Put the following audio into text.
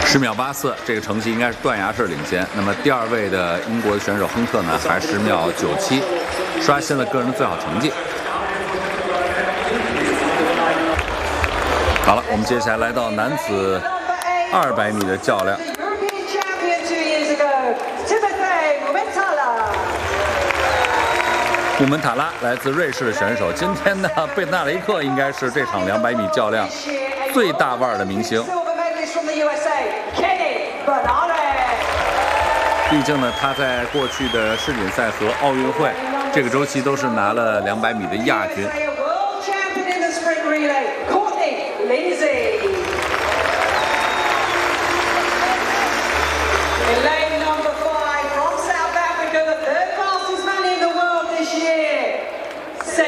10秒84，这个成绩应该是断崖式领先。那么第2位的英国的选手亨特呢，还10秒97，刷新了个人的最好成绩。好了，我们接下来来到男子200米的较量。古门塔拉来自瑞士的选手，今天呢，贝纳雷克应该是这场200米较量最大腕的明星。毕竟呢，他在过去的世锦赛和奥运会这个周期都是拿了200米的亚军。